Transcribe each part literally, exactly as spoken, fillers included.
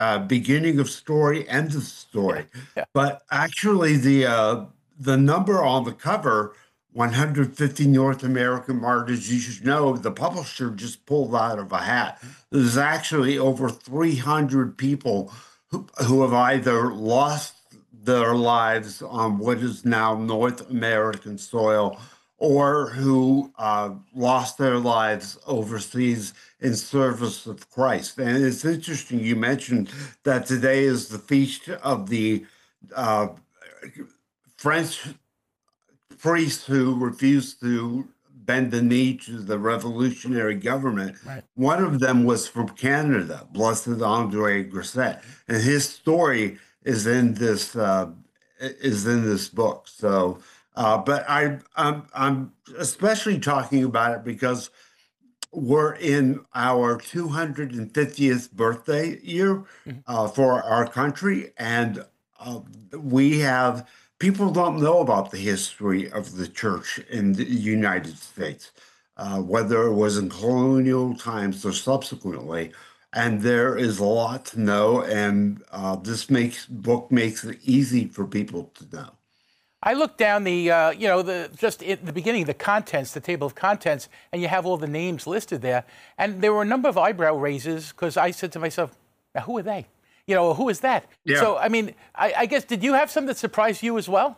uh, beginning of story, end of Yeah, story. yeah. But actually, the uh, the number on the cover, one hundred fifty North American martyrs, you should know, the publisher just pulled out of a hat. There's actually over three hundred people who, who have either lost their lives on what is now North American soil or who uh, lost their lives overseas in service of Christ. And it's interesting you mentioned that today is the feast of the uh, French priests who refused to bend the knee to the revolutionary government. Right. One of them was from Canada, Blessed Andre Grisset, and his story is in this uh, is in this book. So, uh, but I I'm, I'm especially talking about it because we're in our two hundred fiftieth birthday year Mhm. uh, for our country, and uh, we have people don't know about the history of the church in the United States, uh, whether it was in colonial times or subsequently. And there is a lot to know, and uh, this makes book makes it easy for people to know. I looked down the, uh, you know, the just in the beginning, the contents, the table of contents, and you have all the names listed there. And there were a number of eyebrow raises because I said to myself, now who are they? You know, who is that? Yeah. So, I mean, I, I guess, did you have some that surprised you as well?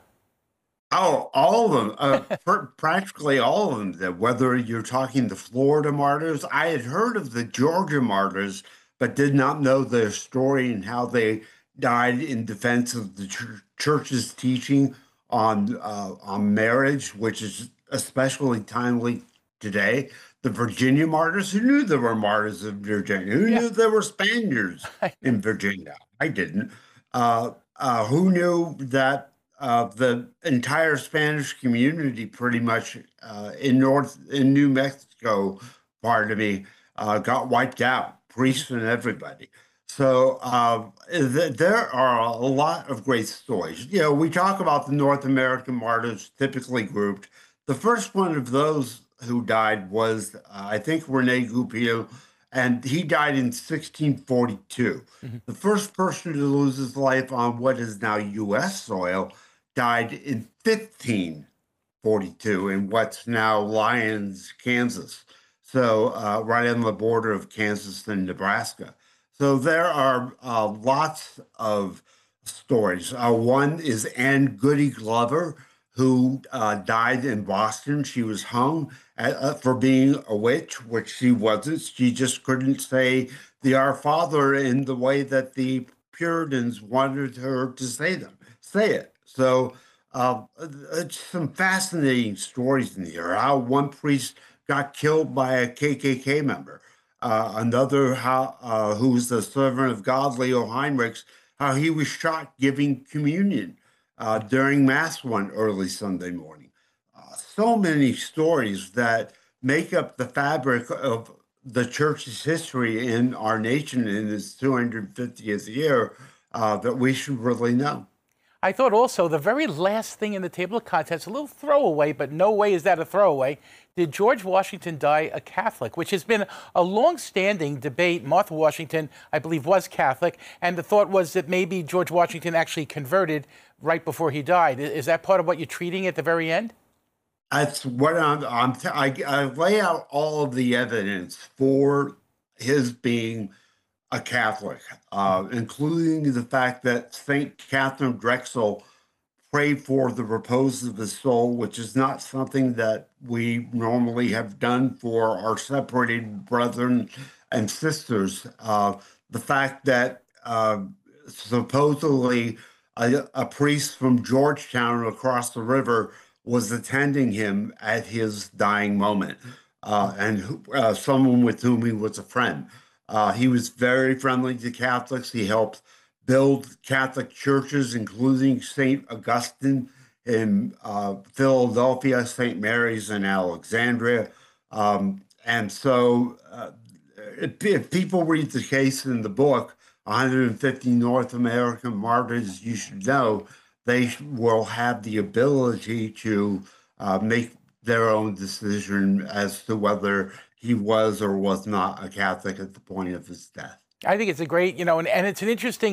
Oh, all of them, uh, pr practically all of them. That whether you're talking the Florida martyrs, I had heard of the Georgia martyrs, but did not know their story and how they died in defense of the ch church's teaching on uh, on marriage, which is especially timely today. The Virginia martyrs, who knew there were martyrs in Virginia? Who Yeah. knew there were Spaniards in Virginia? I didn't. Uh, uh, who knew that? Uh, the entire Spanish community, pretty much uh, in North in New Mexico, part of me, uh, got wiped out, Mhm. priests and everybody. So uh, th there are a lot of great stories. You know, we talk about the North American martyrs, typically grouped. The first one of those who died was, uh, I think, Rene Goupil, and he died in sixteen forty-two. Mhm. The first person to lose his life on what is now U S soil died in fifteen forty-two in what's now Lyons, Kansas. So, uh, right on the border of Kansas and Nebraska. So, there are uh, lots of stories. Uh, one is Anne Goody Glover, who uh, died in Boston. She was hung at, uh, for being a witch, which she wasn't. She just couldn't say the Our Father in the way that the Puritans wanted her to say them, say it. So, uh, it's some fascinating stories in here. How one priest got killed by a K K K member, uh, another how uh, who's the servant of God, Leo Heinrichs, how he was shot giving communion uh, during Mass one early Sunday morning. Uh, so many stories that make up the fabric of the church's history in our nation in its two hundred fiftieth year uh, that we should really know. I thought also the very last thing in the table of contents, a little throwaway, but no way is that a throwaway. Did George Washington die a Catholic? Which has been a long-standing debate. Martha Washington, I believe, was Catholic, and the thought was that maybe George Washington actually converted right before he died. I- Is that part of what you're treating at the very end? That's what I'm, I'm t- I, I lay out all of the evidence for his being a Catholic, Mhm. uh, including the fact that Saint Catherine Drexel prayed for the repose of his soul, which is not something that we normally have done for our separated brethren and sisters. Uh, the fact that uh, supposedly a, a priest from Georgetown across the river was attending him at his dying moment, uh, and who- uh, someone with whom he was a friend. Uh, he was very friendly to Catholics. He helped build Catholic churches, including Saint Augustine in uh, Philadelphia, Saint Mary's in Alexandria. Um, and so, uh, if, if people read the case in the book, one hundred fifty North American martyrs, you should know they will have the ability to uh, make their own decision as to whether he was or was not a Catholic at the point of his death. I think it's a great, you know, and, and it's an interesting